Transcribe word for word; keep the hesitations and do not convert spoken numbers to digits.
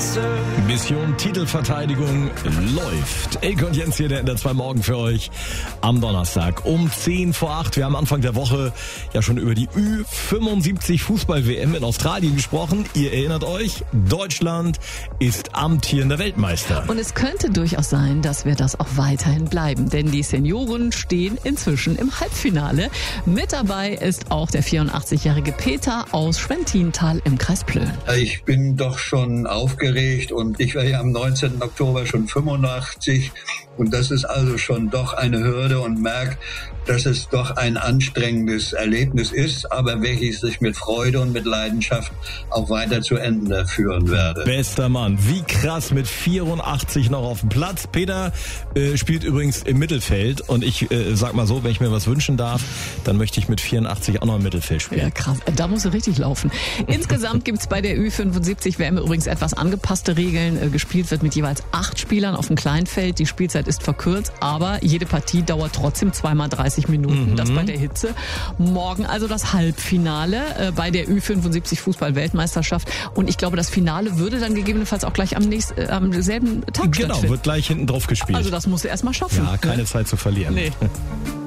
Mission Titelverteidigung läuft. Elke und Jens hier, der in der zwei Morgen für euch am Donnerstag um zehn vor acht. Wir haben Anfang der Woche ja schon über die Ü fünfundsiebzig Fußball-W M in Australien gesprochen. Ihr erinnert euch, Deutschland ist amtierender Weltmeister. Und es könnte durchaus sein, dass wir das auch weiterhin bleiben, denn die Senioren stehen inzwischen im Halbfinale. Mit dabei ist auch der vierundachtzigjährige Peter aus Schwentintal im Kreis Plön. Ich bin doch schon aufgeregt und ich war ja am neunzehnten Oktober schon fünfundachtzig und das ist also schon doch eine Hürde und merke, dass es doch ein anstrengendes Erlebnis ist, aber welches ich mit Freude und mit Leidenschaft auch weiter zu Ende führen werde. Bester Mann, wie krass mit vierundachtzig noch auf dem Platz. Peter äh, spielt übrigens im Mittelfeld und ich äh, sag mal so, wenn ich mir was wünschen darf, dann möchte ich mit vierundachtzig auch noch im Mittelfeld spielen. Ja, krass, da muss er richtig laufen. Insgesamt gibt's bei der Ü fünfundsiebzig W M übrigens etwas angepasste Regeln. Äh, gespielt wird mit jeweils acht Spielern auf dem Kleinfeld. Die Spielzeit ist verkürzt, aber jede Partie dauert trotzdem zweimal dreißig Minuten, mhm. das bei der Hitze. Morgen also das Halbfinale äh, bei der Ü fünfundsiebzig Fußball-Weltmeisterschaft und ich glaube, das Finale würde dann gegebenenfalls auch gleich am, nächsten, äh, am selben Tag genau, stattfinden. Wird gleich hinten drauf gespielt. Also das musst du erst mal schaffen. Ja, keine ne? Zeit zu verlieren. Nee.